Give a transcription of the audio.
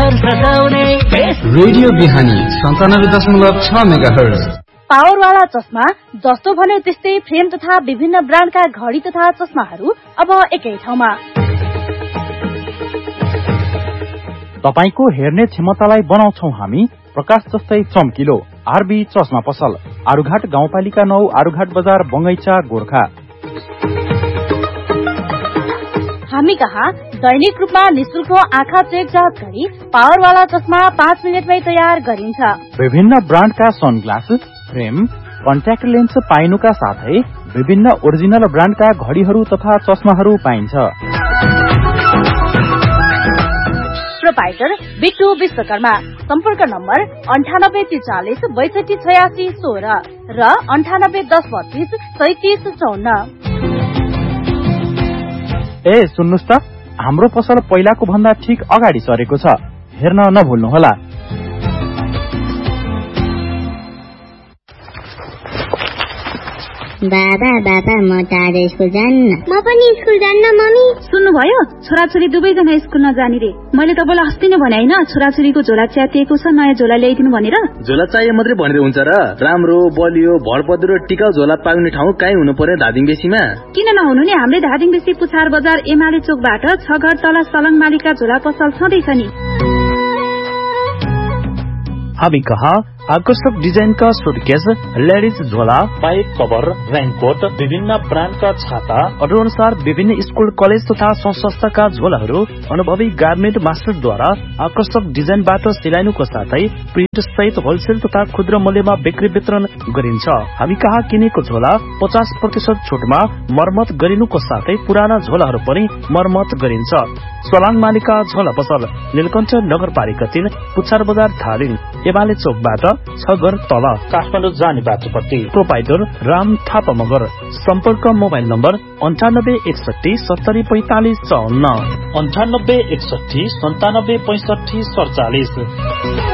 घर सजाउने रेडियो बिहानी 97.6 मेगाहर्ज। पावरवाला चस्मा जस्तो भन्यो त्यस्तै फ्रेम तथा विभिन्न ब्रान्डका घडी तथा चस्माहरू अब एकै ठाउँमा। तपाईको हेर्ने क्षमतालाई बनाउँछौ हामी प्रकाश जस्तै चम्किलो। आरबी चस्मा पसल, आरुघाट गाउँपालिका 9, आरुघाट बजार, बंगैचा, गोरखा। हामी कहाँ दैनिक रूपमा निशुल्क आँखा चेक जाँच गरी पावरवाला चस्मा 5 मिनेटमै तयार गरिन्छ। विभिन्न ब्रान्डका सनग्लास, फ्रेम, कन्ट्याक्ट लेन्स पाइनुका साथै विभिन्न ओरिजिनल ब्रान्डका घडीहरू तथा चस्माहरू पाइन्छ। प्रोपाइटर बिट्टु विश्वकर्मा। सम्पर्क नम्बर 9843 62 86 16 र 9810 32 37 54। ए सुन्नुस् त, हाम्रो पसल पहिलाको भन्दा ठीक अगाडि सरेको छ, हेर्न नभुल्नुहोला। बाबा बाबा म त आज स्कुल जान्न। म पनि स्कुल जान्न मम्मी। सुन्नुभयो, छोराछोरी दुवैजना स्कुल नजाने रे। मैले तपाईँलाई अस्ति नै भने हैन, छोराछोरीको झोला च्यातिएको छ, नयाँ झोला ल्याइदिनु भनेर। झोला चाहिए मात्रै भनेर हुन्छ र? राम्रो बलियो भरपद्रो टिकाउ झोला पाउने ठाउँ कहीँ हुनु पर्यो धादिङ बेसीमा। किन नहुनु नि, हाम्रै धादिङ बेसी पुछार बजार एमाले चोकबाट 6 घर तल सलङ मालिका झोला पसल छँदैछ नि। हामी कहाँ आकर्षक डिजाइनका सुटकेस, लेडिज झोला, पाइप कभर, रेनकोट, विभिन्न ब्रान्डका छाता, अर्डर अनुसार विभिन्न स्कुल कलेज तथा संस्थाका झोलाहरू अनुभवी गार्मेन्ट मास्टरद्वारा आकर्षक डिजाइनबाट सिलाइनुको साथै प्रिन्ट सहित होलसेल तथा खुद्रा मूल्यमा बिक्री वितरण गरिन्छ। हामी कहाँ किनेको झोला 50% छुटमा मर्मत गरिनुको साथै पुराना झोलाहरू पनि मर्मत गरिन्छ। सलाङ मालिका झोला पसल, नीलकण्ठ नगरपालिका 3, पुछार बजार, धादिङ, एमाले चोकबाट 6 घर तल, काठमाडौँ जाने बाटोपट्टि। प्रोपाइटर राम थापा मगर। सम्पर्क मोबाइल नम्बर 9861 70 45 54, 9861 97 65 47।